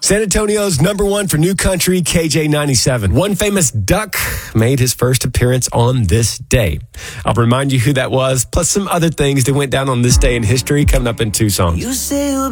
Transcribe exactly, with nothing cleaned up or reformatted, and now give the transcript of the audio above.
San Antonio's number one for new country, K J ninety-seven. One famous duck made his first appearance on this day. I'll remind you who that was, plus some other things that went down on this day in history coming up in two songs. You say